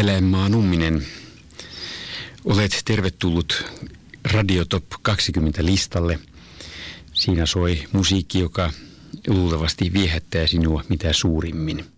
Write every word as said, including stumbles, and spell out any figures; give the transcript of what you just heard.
Aila Emma Numminen, olet tervetullut Radio Top kaksikymmentä listalle. Siinä soi musiikki, joka luultavasti viehättää sinua mitä suurimmin.